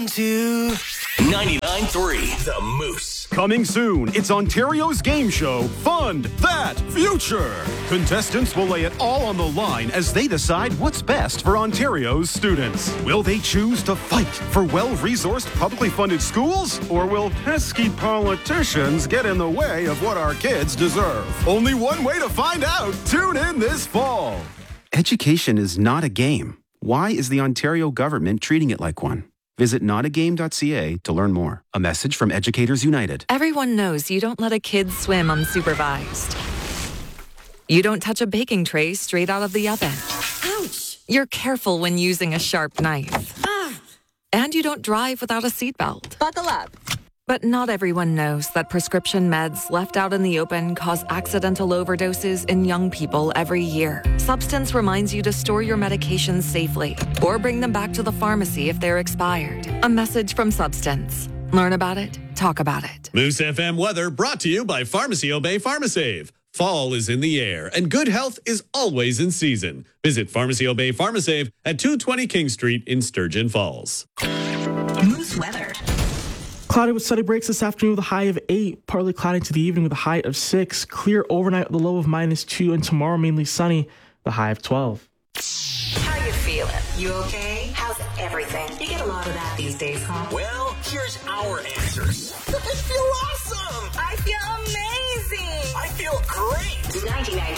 1, 2. 99.3 The Moose. Coming soon, it's Ontario's game show, Fund That Future. Contestants will lay it all on the line as they decide what's best for Ontario's students. Will they choose to fight for well-resourced, publicly funded schools? Or will pesky politicians get in the way of what our kids deserve? Only one way to find out. Tune in this fall. Education is not a game. Why is the Ontario government treating it like one? Visit notagame.ca to learn more. A message from Educators United. Everyone knows you don't let a kid swim unsupervised. You don't touch a baking tray straight out of the oven. Ouch! You're careful when using a sharp knife. Ah! And you don't drive without a seatbelt. Buckle up. But not everyone knows that prescription meds left out in the open cause accidental overdoses in young people every year. Substance reminds you to store your medications safely or bring them back to the pharmacy if they're expired. A message from Substance. Learn about it, talk about it. Moose FM weather brought to you by Pharmacy Obey PharmaSave. Fall is in the air and good health is always in season. Visit Pharmacy Obey PharmaSave at 220 King Street in Sturgeon Falls. Moose weather. Cloudy with sunny breaks this afternoon with a high of 8. Partly cloudy into the evening with a high of 6. Clear overnight with a low of -2. And tomorrow mainly sunny, the high of 12. How you feeling? You okay? How's everything? You get a lot of that these days, huh? Well, here's our answers. I feel awesome. I feel amazing. I feel great. 99.